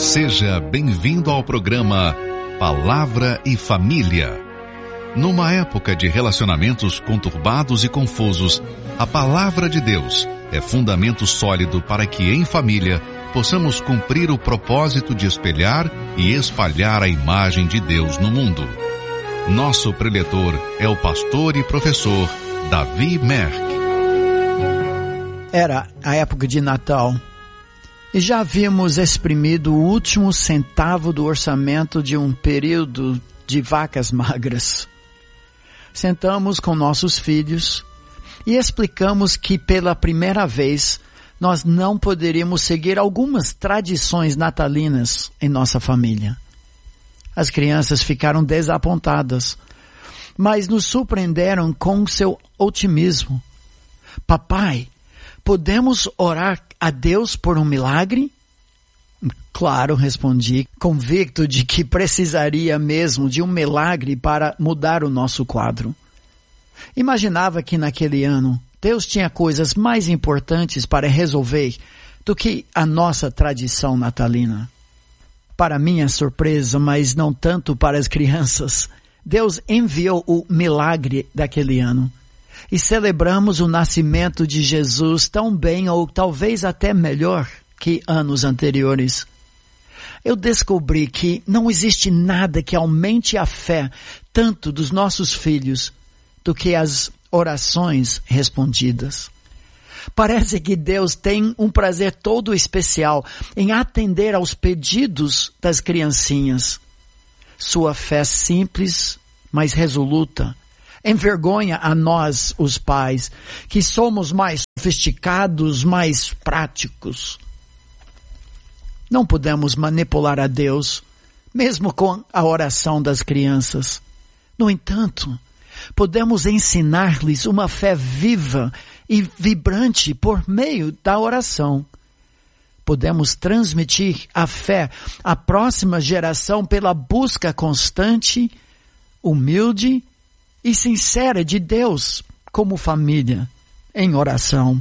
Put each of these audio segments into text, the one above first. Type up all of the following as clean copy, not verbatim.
Seja bem-vindo ao programa Palavra e Família. Numa época de relacionamentos conturbados e confusos, a Palavra de Deus é fundamento sólido para que, em família, possamos cumprir o propósito de espelhar e espalhar a imagem de Deus no mundo. Nosso preletor é o pastor e professor Davi Merck. Era a época de Natal e já havíamos exprimido o último centavo do orçamento de um período de vacas magras. Sentamos com nossos filhos e explicamos que pela primeira vez nós não poderíamos seguir algumas tradições natalinas em nossa família. As crianças ficaram desapontadas, mas nos surpreenderam com seu otimismo. Papai, podemos orar a Deus por um milagre? Claro, respondi, convicto de que precisaria mesmo de um milagre para mudar o nosso quadro. Imaginava que naquele ano Deus tinha coisas mais importantes para resolver do que a nossa tradição natalina. Para minha surpresa, mas não tanto para as crianças, Deus enviou o milagre daquele ano. E celebramos o nascimento de Jesus tão bem ou talvez até melhor que anos anteriores. Eu descobri que não existe nada que aumente a fé tanto dos nossos filhos do que as orações respondidas. Parece que Deus tem um prazer todo especial em atender aos pedidos das criancinhas. Sua fé simples, mas resoluta, envergonha a nós, os pais, que somos mais sofisticados, mais práticos. Não podemos manipular a Deus, mesmo com a oração das crianças. No entanto, podemos ensinar-lhes uma fé viva e vibrante por meio da oração. Podemos transmitir a fé à próxima geração pela busca constante, humilde e sincera de Deus como família, em oração.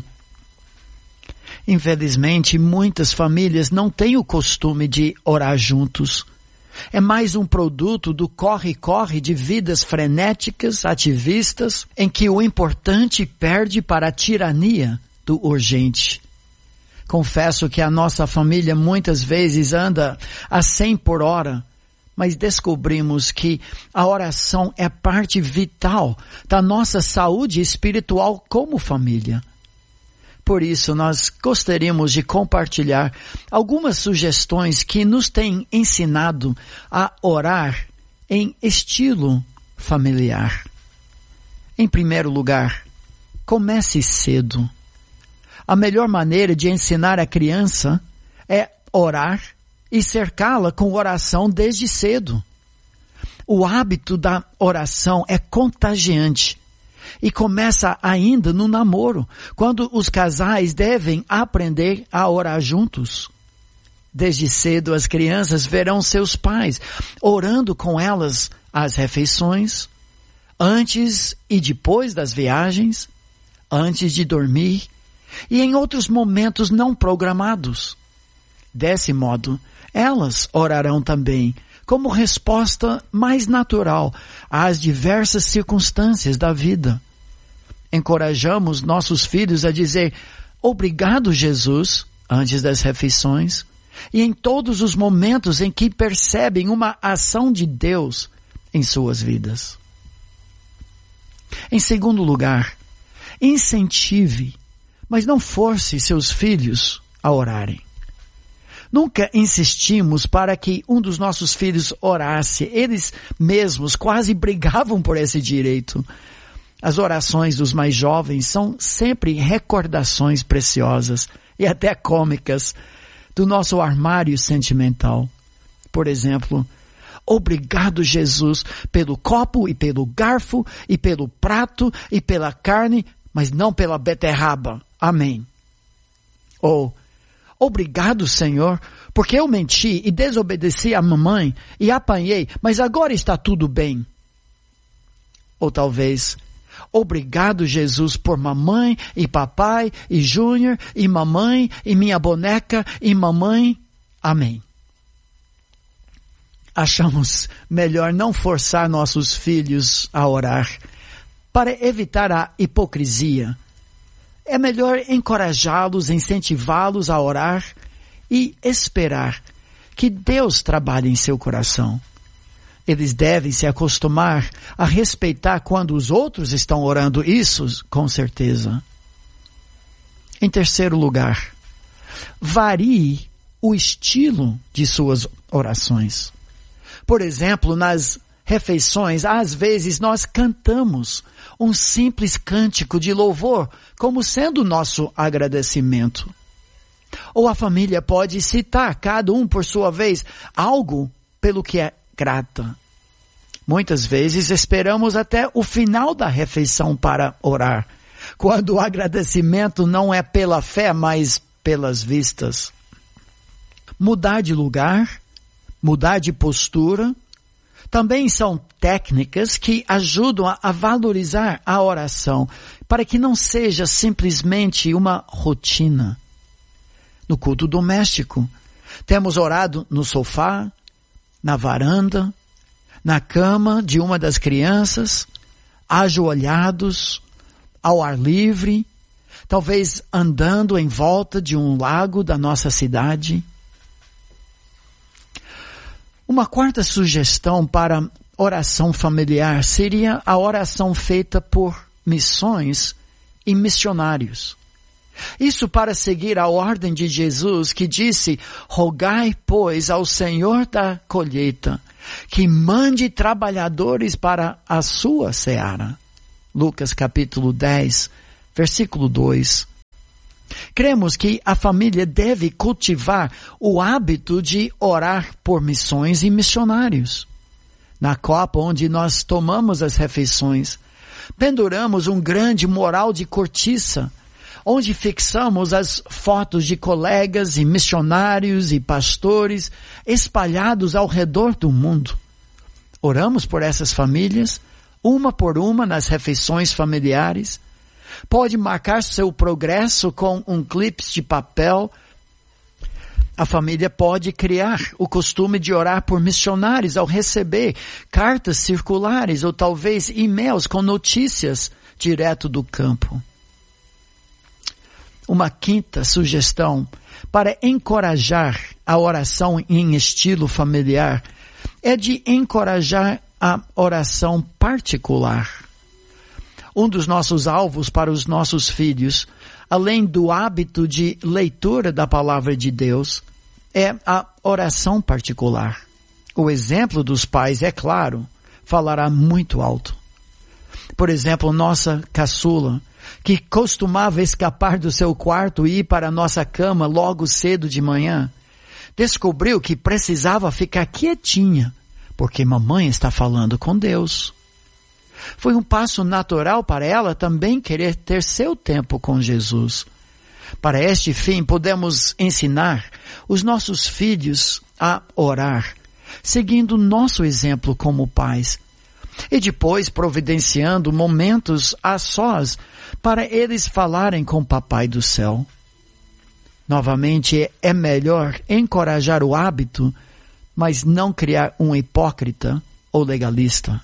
Infelizmente, muitas famílias não têm o costume de orar juntos. É mais um produto do corre-corre de vidas frenéticas, ativistas, em que o importante perde para a tirania do urgente. Confesso que a nossa família muitas vezes anda a 100 por hora, mas descobrimos que a oração é parte vital da nossa saúde espiritual como família. Por isso, nós gostaríamos de compartilhar algumas sugestões que nos têm ensinado a orar em estilo familiar. Em primeiro lugar, comece cedo. A melhor maneira de ensinar a criança é orar e cercá-la com oração desde cedo. O hábito da oração é contagiante. E começa ainda no namoro, quando os casais devem aprender a orar juntos. Desde cedo as crianças verão seus pais orando com elas às refeições, antes e depois das viagens, antes de dormir e em outros momentos não programados. Desse modo, elas orarão também como resposta mais natural às diversas circunstâncias da vida. Encorajamos nossos filhos a dizer obrigado, Jesus, antes das refeições, e em todos os momentos em que percebem uma ação de Deus em suas vidas. Em segundo lugar, incentive, mas não force seus filhos a orarem. Nunca insistimos para que um dos nossos filhos orasse. Eles mesmos quase brigavam por esse direito. As orações dos mais jovens são sempre recordações preciosas e até cômicas do nosso armário sentimental. Por exemplo, obrigado, Jesus, pelo copo e pelo garfo e pelo prato e pela carne, mas não pela beterraba. Amém. Ou, obrigado, Senhor, porque eu menti e desobedeci à mamãe e apanhei, mas agora está tudo bem. Ou talvez, obrigado, Jesus, por mamãe e papai e Júnior e mamãe e minha boneca e mamãe. Amém. achamos melhor não forçar nossos filhos a orar. Para evitar a hipocrisia, é melhor encorajá-los, incentivá-los a orar e esperar que Deus trabalhe em seu coração. Eles devem se acostumar a respeitar quando os outros estão orando, isso com certeza. Em terceiro lugar, varie o estilo de suas orações. Por exemplo, nas refeições, às vezes nós cantamos um simples cântico de louvor como sendo nosso agradecimento. Ou a família pode citar, cada um por sua vez, algo pelo que é grata. Muitas vezes esperamos até o final da refeição para orar, quando o agradecimento não é pela fé, mas pelas vistas. Mudar de lugar, mudar de postura, também são técnicas que ajudam a valorizar a oração, para que não seja simplesmente uma rotina. No culto doméstico, temos orado no sofá, na varanda, na cama de uma das crianças, ajoelhados, ao ar livre, talvez andando em volta de um lago da nossa cidade. Uma quarta sugestão para oração familiar seria a oração feita por missões e missionários. Isso para seguir a ordem de Jesus que disse: rogai, pois, ao Senhor da colheita, que mande trabalhadores para a sua seara. Lucas capítulo 10, versículo 2. Cremos que a família deve cultivar o hábito de orar por missões e missionários. Na copa onde nós tomamos as refeições, penduramos um grande mural de cortiça, onde fixamos as fotos de colegas e missionários e pastores espalhados ao redor do mundo. Oramos por essas famílias, uma por uma nas refeições familiares. Pode marcar seu progresso com um clipe de papel. A família pode criar o costume de orar por missionários ao receber cartas circulares ou talvez e-mails com notícias direto do campo. Uma quinta sugestão para encorajar a oração em estilo familiar é de encorajar a oração particular. Um dos nossos alvos para os nossos filhos, além do hábito de leitura da palavra de Deus, é a oração particular. O exemplo dos pais, é claro, falará muito alto. Por exemplo, nossa caçula, que costumava escapar do seu quarto e ir para a nossa cama logo cedo de manhã, descobriu que precisava ficar quietinha, porque mamãe está falando com Deus. Foi um passo natural para ela também querer ter seu tempo com Jesus. Para este fim, podemos ensinar os nossos filhos a orar, seguindo nosso exemplo como pais, e depois providenciando momentos a sós para eles falarem com o Papai do Céu. Novamente, é melhor encorajar o hábito, mas não criar um hipócrita ou legalista.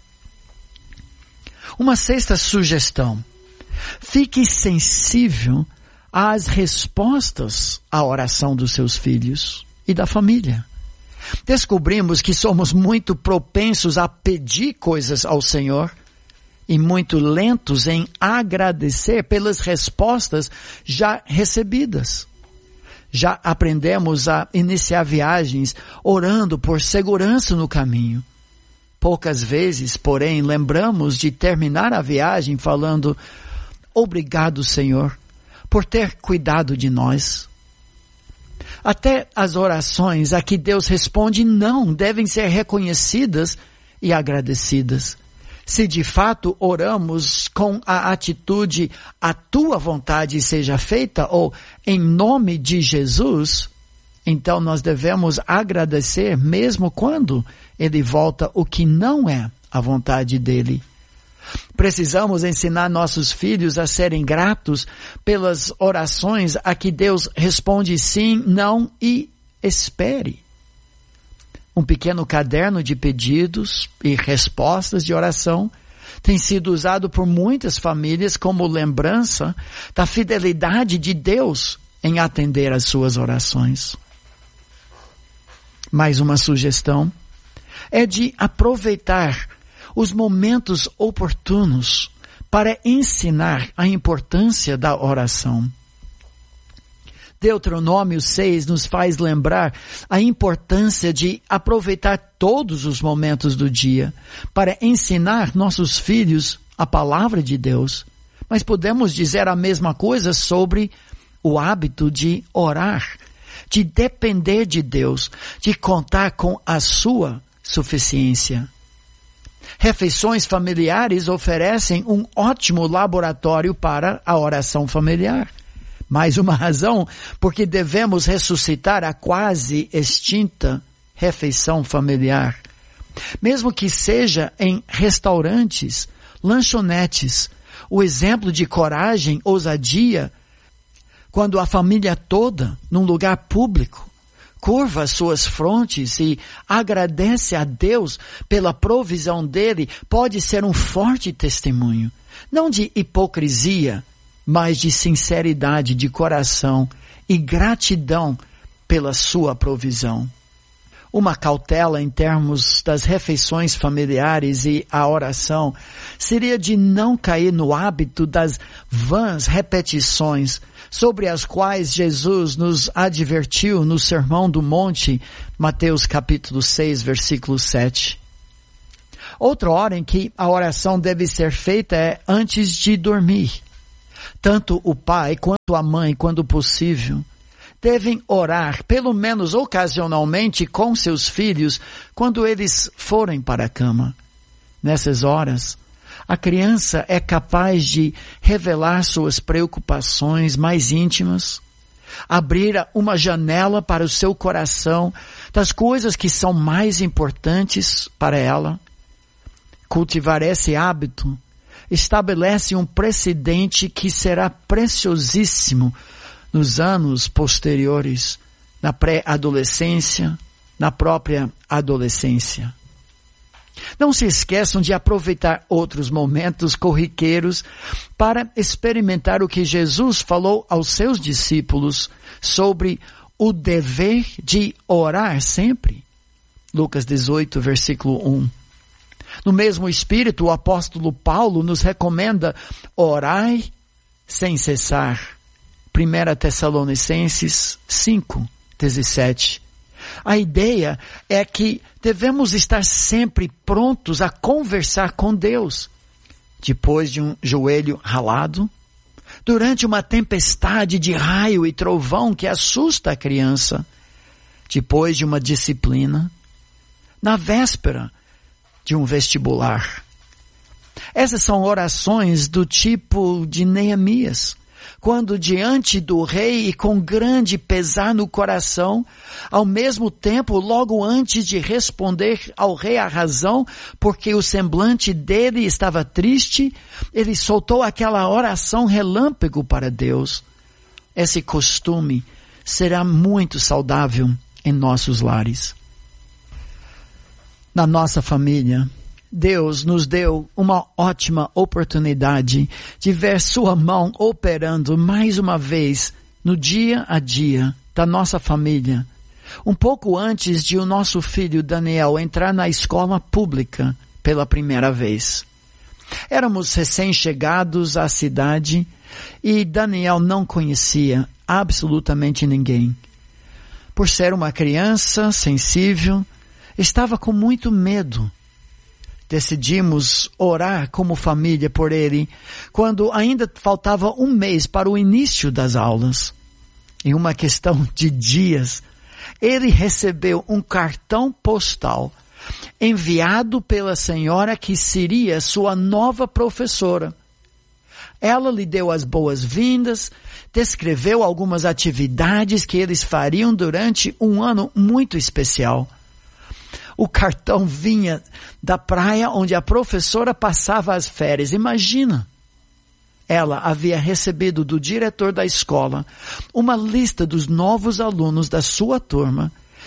Uma sexta sugestão: fique sensível às respostas à oração dos seus filhos e da família. Descobrimos que somos muito propensos a pedir coisas ao Senhor e muito lentos em agradecer pelas respostas já recebidas. Já aprendemos a iniciar viagens orando por segurança no caminho. Poucas vezes, porém, lembramos de terminar a viagem falando: obrigado, Senhor, por ter cuidado de nós. Até as orações a que Deus responde não devem ser reconhecidas e agradecidas. Se de fato oramos com a atitude "a tua vontade seja feita" ou "em nome de Jesus", então nós devemos agradecer mesmo quando Ele volta o que não é a vontade dele. Precisamos ensinar nossos filhos a serem gratos pelas orações a que Deus responde sim, não e espere. Um pequeno caderno de pedidos e respostas de oração tem sido usado por muitas famílias como lembrança da fidelidade de Deus em atender às suas orações. Mais uma sugestão é de aproveitar os momentos oportunos para ensinar a importância da oração. Deuteronômio 6 nos faz lembrar a importância de aproveitar todos os momentos do dia para ensinar nossos filhos a palavra de Deus. Mas podemos dizer a mesma coisa sobre o hábito de orar, de depender de Deus, de contar com a sua suficiência. Refeições familiares oferecem um ótimo laboratório para a oração familiar. Mais uma razão porque devemos ressuscitar a quase extinta refeição familiar. Mesmo que seja em restaurantes, lanchonetes, o exemplo de coragem, ousadia, quando a família toda, num lugar público, curva suas frontes e agradece a Deus pela provisão dele, pode ser um forte testemunho, não de hipocrisia, mas de sinceridade de coração e gratidão pela sua provisão. Uma cautela em termos das refeições familiares e a oração seria de não cair no hábito das vãs repetições sobre as quais Jesus nos advertiu no Sermão do Monte, Mateus capítulo 6, versículo 7. Outra hora em que a oração deve ser feita é antes de dormir. Tanto o pai quanto a mãe, quando possível, devem orar, pelo menos ocasionalmente, com seus filhos, quando eles forem para a cama. Nessas horas, a criança é capaz de revelar suas preocupações mais íntimas, abrir uma janela para o seu coração das coisas que são mais importantes para ela. Cultivar esse hábito estabelece um precedente que será preciosíssimo nos anos posteriores, na pré-adolescência, na própria adolescência. Não se esqueçam de aproveitar outros momentos corriqueiros para experimentar o que Jesus falou aos seus discípulos sobre o dever de orar sempre. Lucas 18, versículo 1. No mesmo espírito, o apóstolo Paulo nos recomenda orai sem cessar. 1 Tessalonicenses 5, 17. A ideia é que devemos estar sempre prontos a conversar com Deus. Depois de um joelho ralado, durante uma tempestade de raio e trovão que assusta a criança, depois de uma disciplina, na véspera de um vestibular. Essas são orações do tipo de Neemias, quando diante do rei e com grande pesar no coração, ao mesmo tempo, logo antes de responder ao rei a razão, porque o semblante dele estava triste, ele soltou aquela oração relâmpago para Deus. Esse costume será muito saudável em nossos lares. Na nossa família, Deus nos deu uma ótima oportunidade de ver sua mão operando mais uma vez no dia a dia da nossa família, um pouco antes de o nosso filho Daniel entrar na escola pública pela primeira vez. Éramos recém-chegados à cidade e Daniel não conhecia absolutamente ninguém. Por ser uma criança sensível, estava com muito medo. Decidimos orar como família por ele, quando ainda faltava um mês para o início das aulas. Em uma questão de dias, ele recebeu um cartão postal enviado pela senhora que seria sua nova professora. Ela lhe deu as boas-vindas, descreveu algumas atividades que eles fariam durante um ano muito especial. O cartão vinha da praia onde a professora passava as férias. Imagina! Ela havia recebido do diretor da escola uma lista dos novos alunos da sua turma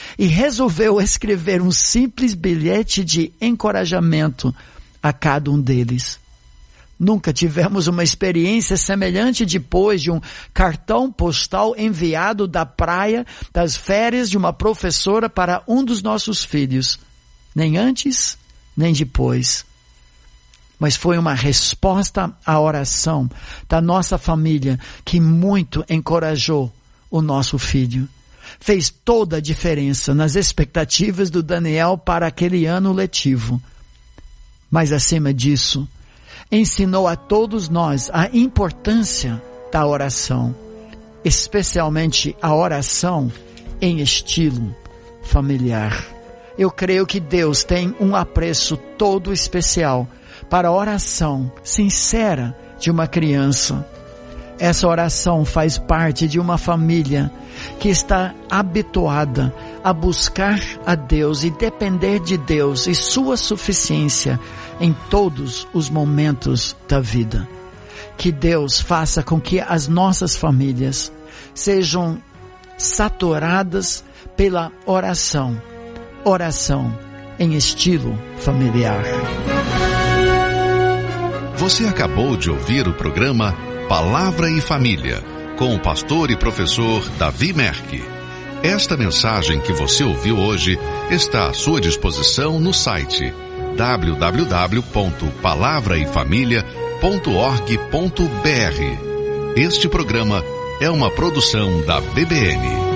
e resolveu escrever um simples bilhete de encorajamento a cada um deles. Nunca tivemos uma experiência semelhante depois de um cartão postal enviado da praia das férias de uma professora para um dos nossos filhos. Nem antes, nem depois. Mas foi uma resposta à oração da nossa família que muito encorajou o nosso filho. Fez toda a diferença nas expectativas do Daniel para aquele ano letivo. Mas acima disso, ensinou a todos nós a importância da oração, especialmente a oração em estilo familiar. Eu creio que Deus tem um apreço todo especial para a oração sincera de uma criança. Essa oração faz parte de uma família que está habituada a buscar a Deus e depender de Deus e sua suficiência em todos os momentos da vida. Que Deus faça com que as nossas famílias sejam saturadas pela oração. Oração em estilo familiar. Você acabou de ouvir o programa Palavra e Família, com o pastor e professor Davi Merck. Esta mensagem que você ouviu hoje está à sua disposição no site www.palavraefamilia.org.br. Este programa é uma produção da BBN.